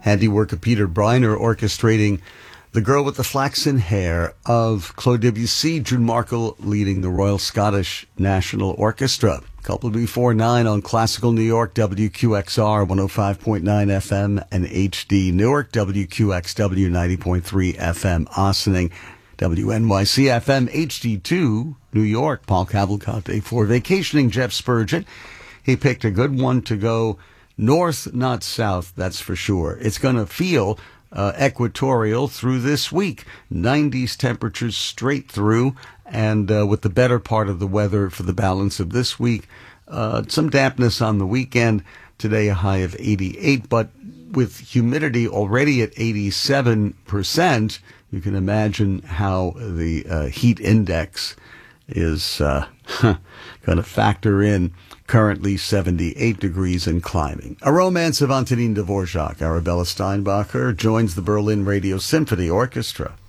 handiwork of Peter Briner orchestrating The Girl with the Flaxen Hair of Claude Debussy, June Markle leading the Royal Scottish National Orchestra. Couple before 9 on Classical New York, WQXR 105.9 FM and HD Newark, WQXW 90.3 FM Ossining, WNYC FM HD2 New York. Paul Cavalcante for vacationing Jeff Spurgeon. He picked a good one to go north, not south, that's for sure. It's going to feel equatorial through this week. 90s temperatures straight through, and with the better part of the weather for the balance of this week. Some dampness on the weekend. Today a high of 88, but with humidity already at 87%, you can imagine how the heat index is going to factor in. Currently 78 degrees and climbing. A Romance of Antonin Dvorak. Arabella Steinbacher joins the Berlin Radio Symphony Orchestra.